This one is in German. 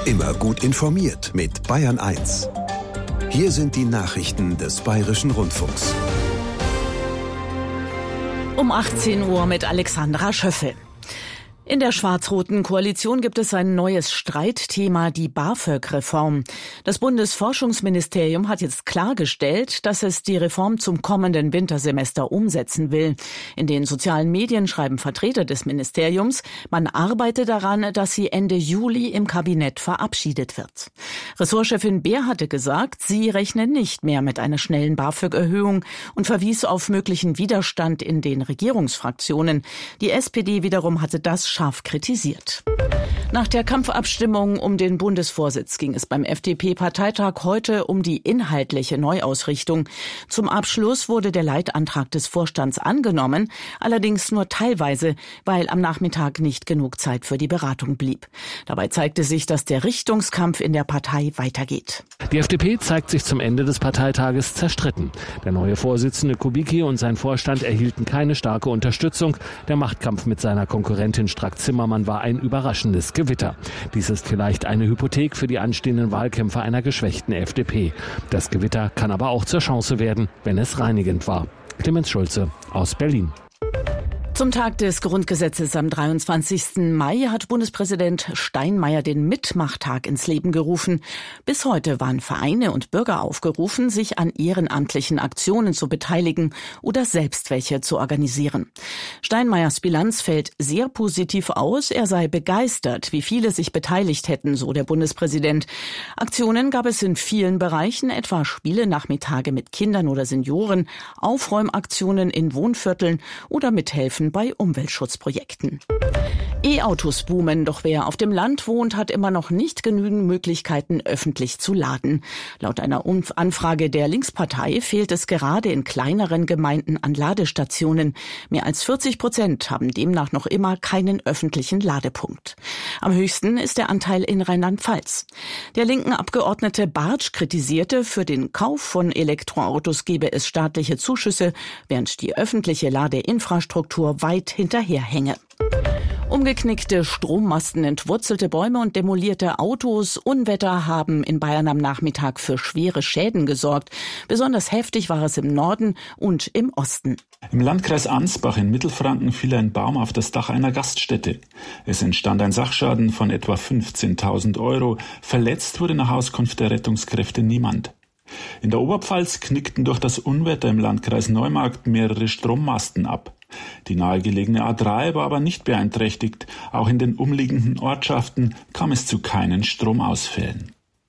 Immer gut informiert mit Bayern 1. Hier sind die Nachrichten des Bayerischen Rundfunks. Um 18 Uhr mit Alexandra Schöffel. In der schwarz-roten Koalition gibt es ein neues Streitthema, die BAföG-Reform. Das Bundesforschungsministerium hat jetzt klargestellt, dass es die Reform zum kommenden Wintersemester umsetzen will. In den sozialen Medien schreiben Vertreter des Ministeriums, man arbeite daran, dass sie Ende Juli im Kabinett verabschiedet wird. Ressortchefin Beer hatte gesagt, sie rechne nicht mehr mit einer schnellen BAföG-Erhöhung und verwies auf möglichen Widerstand in den Regierungsfraktionen. Die SPD wiederum hatte das scharf kritisiert. Nach der Kampfabstimmung um den Bundesvorsitz ging es beim FDP-Parteitag heute um die inhaltliche Neuausrichtung. Zum Abschluss wurde der Leitantrag des Vorstands angenommen, allerdings nur teilweise, weil am Nachmittag nicht genug Zeit für die Beratung blieb. Dabei zeigte sich, dass der Richtungskampf in der Partei weitergeht. Die FDP zeigt sich zum Ende des Parteitages zerstritten. Der neue Vorsitzende Kubicki und sein Vorstand erhielten keine starke Unterstützung. Der Machtkampf mit seiner Konkurrentin Strack-Zimmermann war ein überraschendes Gewitter. Dies ist vielleicht eine Hypothek für die anstehenden Wahlkämpfe einer geschwächten FDP. Das Gewitter kann aber auch zur Chance werden, wenn es reinigend war. Clemens Schulze aus Berlin. Zum Tag des Grundgesetzes am 23. Mai hat Bundespräsident Steinmeier den Mitmachtag ins Leben gerufen. Bis heute waren Vereine und Bürger aufgerufen, sich an ehrenamtlichen Aktionen zu beteiligen oder selbst welche zu organisieren. Steinmeiers Bilanz fällt sehr positiv aus. Er sei begeistert, wie viele sich beteiligt hätten, so der Bundespräsident. Aktionen gab es in vielen Bereichen, etwa Spielenachmittage mit Kindern oder Senioren, Aufräumaktionen in Wohnvierteln oder Mithelfen bei Umweltschutzprojekten. E-Autos boomen, doch wer auf dem Land wohnt, hat immer noch nicht genügend Möglichkeiten, öffentlich zu laden. Laut einer Anfrage der Linkspartei fehlt es gerade in kleineren Gemeinden an Ladestationen. Mehr als 40% haben demnach noch immer keinen öffentlichen Ladepunkt. Am höchsten ist der Anteil in Rheinland-Pfalz. Der linken Abgeordnete Bartsch kritisierte, für den Kauf von Elektroautos gebe es staatliche Zuschüsse, während die öffentliche Ladeinfrastruktur weit hinterherhänge. Umgeknickte Strommasten, entwurzelte Bäume und demolierte Autos. Unwetter haben in Bayern am Nachmittag für schwere Schäden gesorgt. Besonders heftig war es im Norden und im Osten. Im Landkreis Ansbach in Mittelfranken fiel ein Baum auf das Dach einer Gaststätte. Es entstand ein Sachschaden von etwa 15.000 €. Verletzt wurde nach Auskunft der Rettungskräfte niemand. In der Oberpfalz knickten durch das Unwetter im Landkreis Neumarkt mehrere Strommasten ab. Die nahegelegene A3 war aber nicht beeinträchtigt. Auch in den umliegenden Ortschaften kam es zu keinen Stromausfällen.